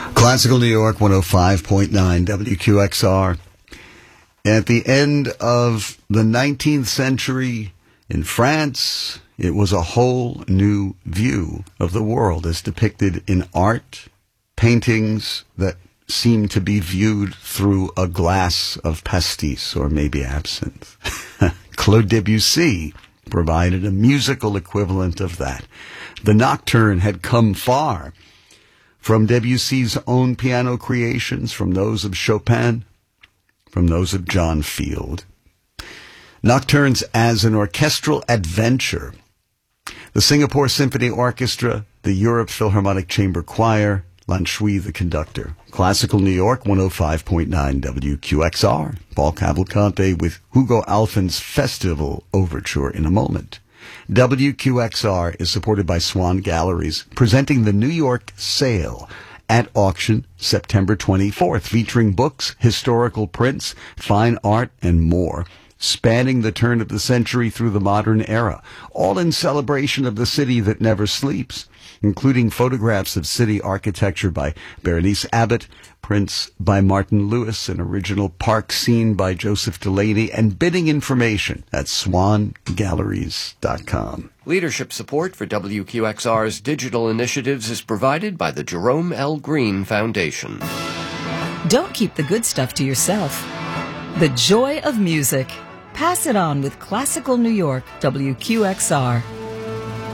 Classical New York 105.9 WQXR. At the end of the 19th century in France, it was a whole new view of the world as depicted in art, paintings that seem to be viewed through a glass of pastis or maybe absinthe. Claude Debussy provided a musical equivalent of that. The Nocturne had come far from Debussy's own piano creations, from those of Chopin, from those of John Field. Nocturnes as an orchestral adventure. The Singapore Symphony Orchestra, the Europe Philharmonic Chamber Choir, Lan Shui the conductor. Classical New York 105.9 WQXR. Paul Cavalcante with Hugo Alphen's Festival Overture in a moment. WQXR is supported by Swan Galleries, presenting the New York Sale at auction September 24th, featuring books, historical prints, fine art, and more, spanning the turn of the century through the modern era, all in celebration of the city that never sleeps, including photographs of city architecture by Berenice Abbott, prints by Martin Lewis, an original park scene by Joseph Delaney, and bidding information at swangalleries.com. Leadership support for WQXR's digital initiatives is provided by the Jerome L. Green Foundation. Don't keep the good stuff to yourself. The joy of music. Pass it on with Classical New York, WQXR.